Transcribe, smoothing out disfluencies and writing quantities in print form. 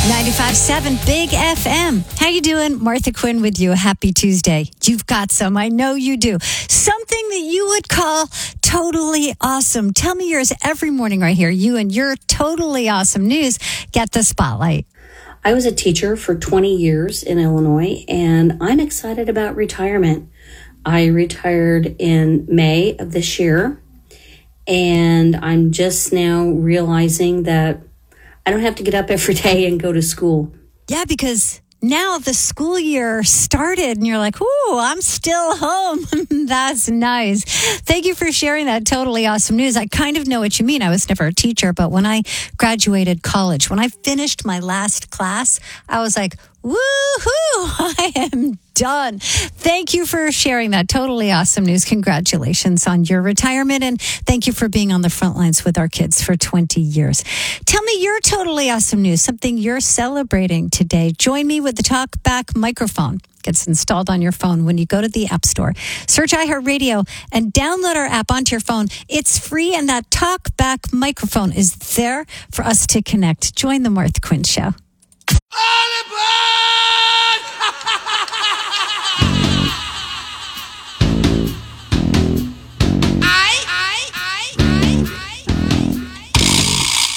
95.7 Big FM. How you doing? Martha Quinn with you. Happy Tuesday. You've got some. I know you do. Something that you would call totally awesome. Tell me yours every morning right here. You and your totally awesome news get the spotlight. I was a teacher for 20 years in Illinois, and I'm excited about retirement. I retired in May of this year, and I'm just now realizing that I don't have to get up every day and go to school. Yeah, because now the school year started and you're like, ooh, I'm still home. That's nice. Thank you for sharing that totally awesome news. I kind of know what you mean. I was never a teacher, but when I graduated college, when I finished my last class, I was like, woohoo, I am done. Thank you for sharing that totally awesome news. Congratulations on your retirement, and thank you for being on the front lines with our kids for 20 years. Tell me your totally awesome news, something you're celebrating today. Join me with the TalkBack microphone. Gets installed on your phone when you go to the App Store. Search iHeartRadio and download our app onto your phone. It's free, and that TalkBack microphone is there for us to connect. Join the Martha Quinn Show.